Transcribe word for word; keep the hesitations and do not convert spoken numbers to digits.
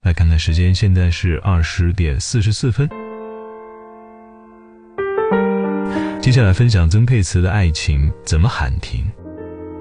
来看看时间，现在是二十点四十四分。接下来分享曾沛慈的《爱情怎么喊停》。